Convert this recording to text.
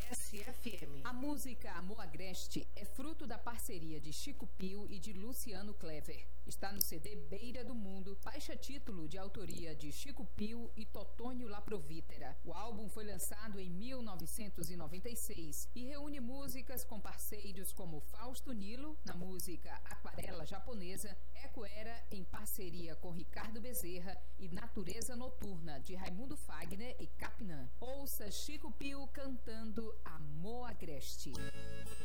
SFM. A música Amor Agreste é fruto da parceria de Chico Pio e de Luciano Clever. Está no CD Beira do Mundo, faixa título de autoria de Chico Pio e Totônio Laprovítera. O álbum foi lançado em 1996 e reúne músicas com parceiros como Fausto Nilo, na música Aquarela Japonesa, Eco Era, em parceria com Ricardo Bezerra, e Natureza Noturna, de Raimundo Fagner e Capinã. Ouça Chico Pio cantando Amor Agreste.